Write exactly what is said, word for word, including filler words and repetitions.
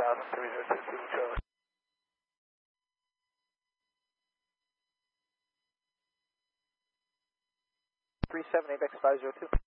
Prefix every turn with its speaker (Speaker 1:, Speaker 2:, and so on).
Speaker 1: thousand, three zero two two, Charlie. three seven, A B X five zero two.